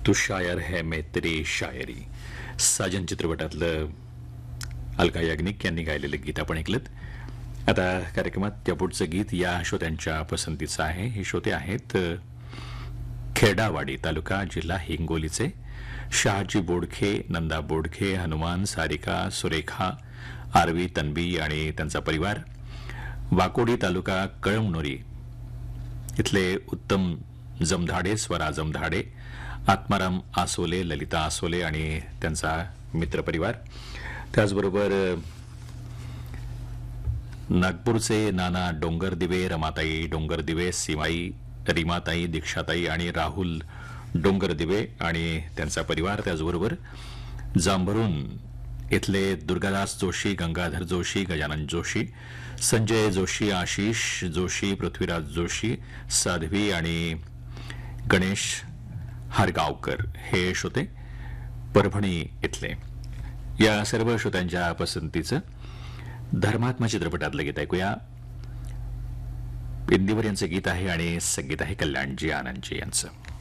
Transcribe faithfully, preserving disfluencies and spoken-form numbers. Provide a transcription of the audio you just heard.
तू शायर है मैं तेरी शायरी साजन चित्रपटातलं अलका याग्निक यांनी गायलेलं गीत आपण ऐकलं. आता कार्यक्रमात त्या पुढचं गीत या श्रोत्यांच्या पसंतीचं आहे. हे श्रोते आहेत खेडावाडी तालुका जिल्हा हिंगोलीचे शहाजी बोडखे, नंदा बोडखे, हनुमान, सारिका, सुरेखा, आरवी, तन्वी आणि त्यांचा परिवार. वाकोडी तालुका कळमनुरी इथले उत्तम जमधाडे, स्वरा जमधाडे, आत्माराम आसोले, ललिता आसोले आणि त्यांचा मित्रपरिवार. त्याचबरोबर नागपूरचे नाना डोंगरदिवे, रमाताई डोंगरदिवे, सीमाई, रीमाताई, दीक्षाताई आणि राहुल डोंगरदिवे आणि त्यांचा परिवार. त्याचबरोबर जांभरून इथले दुर्गादास जोशी, गंगाधर जोशी, गजानन जोशी, संजय जोशी, आशिष जोशी, पृथ्वीराज जोशी, साध्वी आणि गणेश हरगावकर हे श्रोते परभणी इथले. या सर्व श्रोत्यांच्या पसंतीचं धर्मात्मा चित्रपटातलं गीत ऐकूया. इंदिवर यांचं गीत आहे आणि संगीत आहे कल्याणजी आनंदजी यांचं.